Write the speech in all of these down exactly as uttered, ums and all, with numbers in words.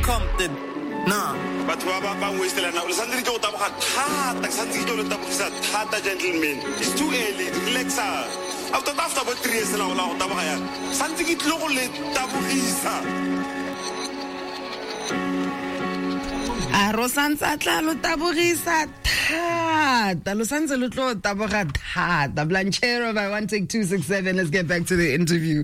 Compton. Nah. But what about Western now? Sandri to tabakat hata, sandri to tabakisa hata gentlemen. It's too early. Relax. After after about three years now, now tabakaya. Sandri to le tabakisa. Rosanza tlalo tabogisa thata lo santse lo tlo taboga thata Blanchero by one take two six seven. Let's get back to the interview.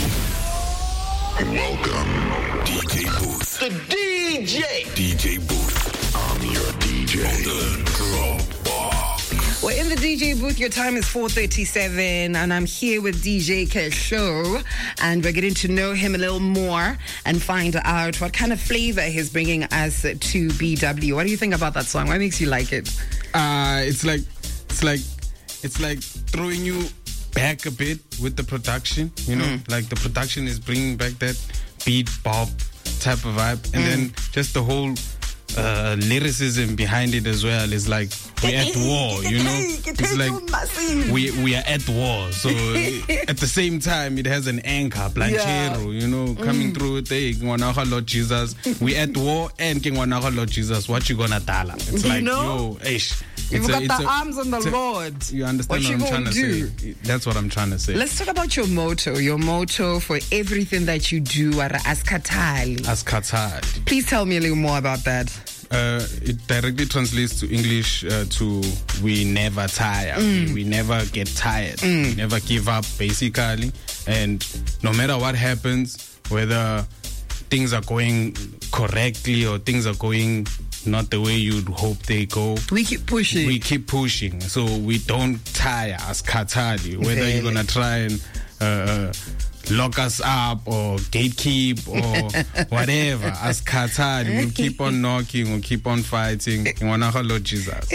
Welcome, D J Booth. The D J. D J Booth. I'm your D J. On the drum box. We're in the D J booth. Your time is four thirty-seven, and I'm here with D J Kesho, and we're getting to know him a little more and find out what kind of flavor he's bringing us to B W. What do you think about that song? What makes you like it? Uh, it's like, it's like, it's like throwing you back a bit with the production. You know, mm. like the production is bringing back that beat bop type of vibe, and mm. then just the whole uh, lyricism behind it as well is like we're at war, you know. It's like we we are at war. So at the same time, it has an anchor, Blanchero, yeah. you know, coming mm. through with the Ngwanaga Lord Jesus. We at war and King Ngwanaga Lord Jesus. What you gonna tell? It's you like know? yo, ish. You've it's got a, the a, arms on the Lord. You understand what, what I'm trying to do? say? That's what I'm trying to say. Let's talk about your motto. Your motto for everything that you do are Askatali. Askatali. Please tell me a little more about that. Uh, it directly translates to English uh, to we never tire. Mm. We, we never get tired. Mm. We never give up, basically. And no matter what happens, whether things are going correctly or things are going not the way you'd hope they go, we keep pushing. We keep pushing. So we don't tire as Katali. Whether okay. you're going to try and uh, lock us up or gatekeep or whatever, as Katali, we'll keep on knocking, we'll keep on fighting. Lord Jesus.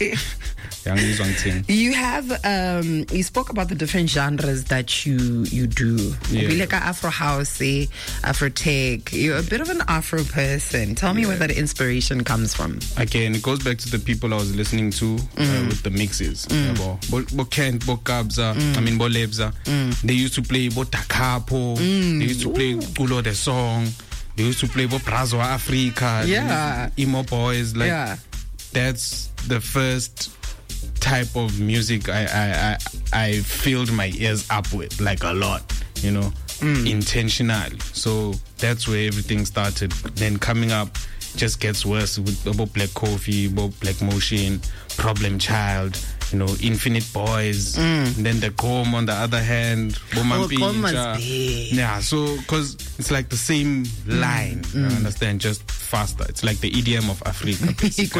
You have um, you spoke about the different genres that you you do. Yeah. Like Afro house, Afro tech. You're a bit of an Afro person. Tell me yeah. where that inspiration comes from. Again, it goes back to the people I was listening to mm. uh, with the mixes. Mm. Bo, bo, bo Kent, Bo Kabza, mm. I mean Bo Lebza. Mm. They used to play Bo Takapo. Mm. They used to play Kulo the song. They used to play Bo Brazo Africa. Yeah. Emo boys. Like yeah. that's the first type of music I, I I I filled my ears up with, like a lot, you know, mm. intentionally. So that's where everything started. Then coming up just gets worse with about Black Coffee, about Black Motion, Problem Child, you know, Infinite Boys. Mm. And then the Gom on the other hand, oh, Gom must be. Yeah, so because it's like the same line, mm. you understand, just faster. It's like the E D M of Africa.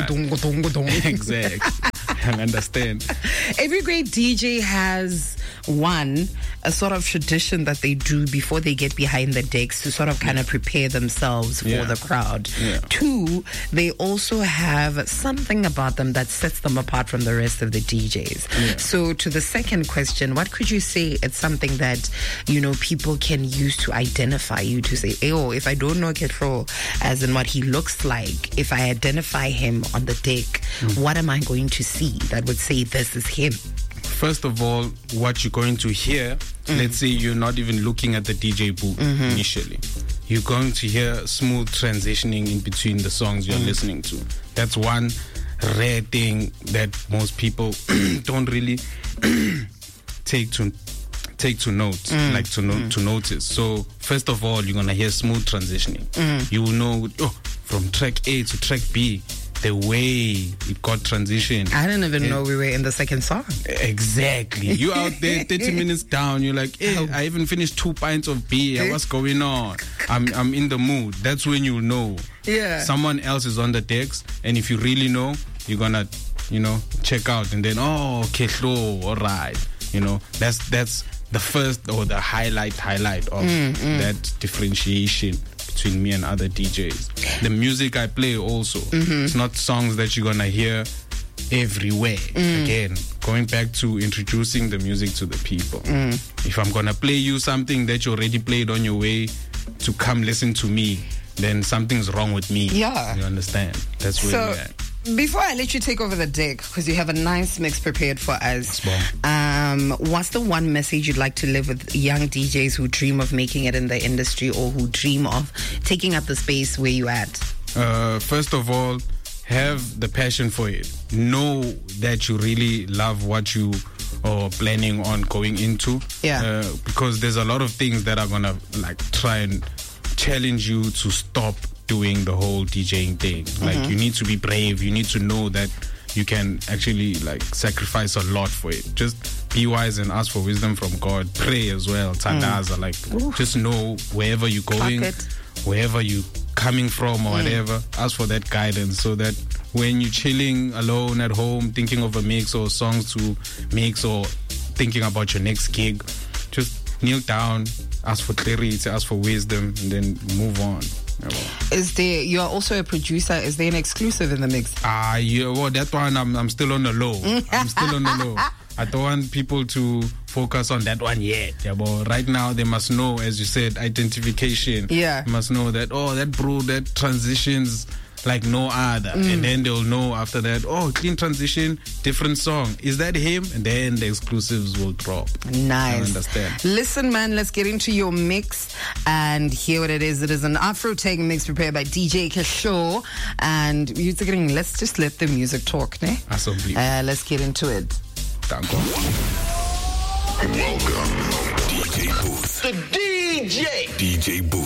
Exactly. I understand. Every great D J has one, a sort of tradition that they do before they get behind the decks to sort of kind of prepare themselves for yeah. the crowd. Yeah. Two, they also have something about them that sets them apart from the rest of the D Js. Yeah. So to the second question, what could you say it's something that, you know, people can use to identify you, to say, oh, if I don't know Ketro as in what he looks like, if I identify him on the deck, mm. what am I going to see that would say this is him? First of all, what you're going to hear, mm. let's say you're not even looking at the D J booth mm-hmm. initially. You're going to hear smooth transitioning in between the songs you're mm. listening to. That's one rare thing that most people don't really take to take to note, mm. like to no, mm. to notice. So first of all, you're gonna hear smooth transitioning. Mm. You will know oh, from track A to track B, the way it got transitioned. I didn't even and know we were in the second song. Exactly. You out there thirty minutes down, you're like, hey, oh. I even finished two pints of beer. What's going on? I'm I'm in the mood. That's when you know. Yeah. Someone else is on the decks, and if you really know, you're gonna, you know, check out and then oh, okay, slow, all right. You know, that's that's the first or the highlight highlight of mm, mm. that differentiation between me and other D Js. The music I play also, mm-hmm. it's not songs that you're gonna hear everywhere. Mm. Again, going back to introducing the music to the people. Mm. If I'm gonna play you something that you already played on your way to come listen to me, then something's wrong with me. Yeah. You understand? That's where so, we're at. before I let you take over the deck, because you have a nice mix prepared for us, um, what's the one message you'd like to live with young D Js who dream of making it in the industry or who dream of taking up the space where you're at? Uh, first of all, have the passion for it. Know that you really love what you are planning on going into. Yeah. Uh, because there's a lot of things that are gonna like try and challenge you to stop doing the whole DJing thing. Mm-hmm. Like, you need to be brave. You need to know that you can actually like sacrifice a lot for it. Just be wise and ask for wisdom from God. Pray as well. Tandaza. Mm. Like, Oof. Just know wherever you're going, wherever you coming from or mm. whatever, ask for that guidance so that when you're chilling alone at home thinking of a mix or songs to mix or thinking about your next gig, just kneel down, ask for clarity, ask for wisdom, and then move on. Is there, you're also a producer, is there an exclusive in the mix? Ah, uh, yeah, well, that one I'm, I'm still on the low. I'm still on the low. I don't want people to focus on that one yet. Yeah, but right now they must know, as you said, identification. Yeah. They must know that, oh, that bro, that transitions like no other. Mm. And then they'll know after that, oh, clean transition, different song. Is that him? And then the exclusives will drop. Nice. I understand. Listen, man, let's get into your mix and hear what it is. It is an Afro Tech mix prepared by D J Kishore. And let's just let the music talk, ne? Absolutely. Uh, let's get into it. Thank you. Welcome, D J Booth. The D J. D J Booth.